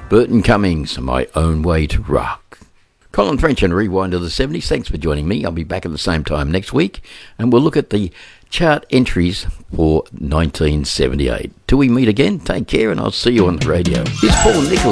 Burton Cummings, My Own Way to Rock. Colin French and Rewind to the 70s. Thanks for joining me. I'll be back at the same time next week, and we'll look at the chart entries for 1978. Till we meet again, take care, and I'll see you on the radio. It's Paul Nicholas.